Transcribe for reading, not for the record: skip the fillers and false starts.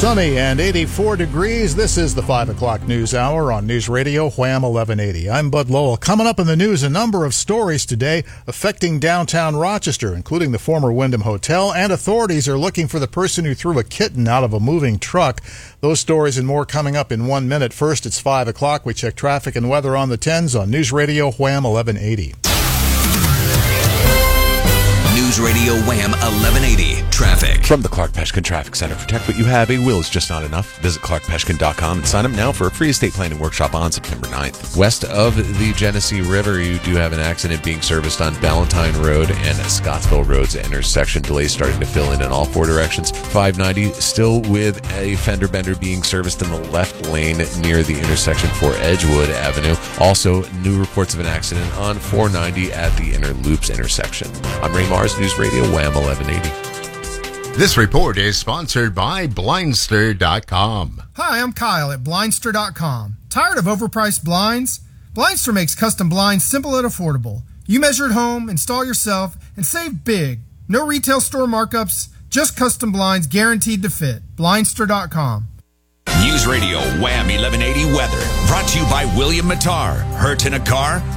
Sunny and 84 degrees. This is the 5 o'clock news hour on News Radio Wham 1180. I'm Bud Lowell. Coming up in the news, a number of stories today affecting downtown Rochester, including the former Wyndham Hotel, and authorities are looking for the person who threw a kitten out of a moving truck. Those stories and more coming up in 1 minute. First, it's 5 o'clock. We check traffic and weather on the 10s on News Radio Wham 1180. News Radio Wham 1180 Traffic. From the Clark Peshkin Traffic Center. Protect what you have. A will is just not enough. Visit clarkpeshkin.com and sign up now for a free estate planning workshop on September 9th. West of the Genesee River, you do have an accident being serviced on Ballantyne Road and Scottsville Road's intersection. Delays starting to fill in all four directions. 590 still with a fender bender being serviced in the left lane near the intersection for Edgewood Avenue. Also, new reports of an accident on 490 at the Inner Loops intersection. I'm Ray Mars, News Radio Wham 1180. This report is sponsored by Blindster.com. Hi, I'm Kyle at Blindster.com. Tired of overpriced blinds? Blindster makes custom blinds simple and affordable. You measure at home, install yourself, and save big. No retail store markups, just custom blinds guaranteed to fit. Blindster.com. News Radio Wham 1180 Weather. Brought to you by William Mattar. Hurt in a car?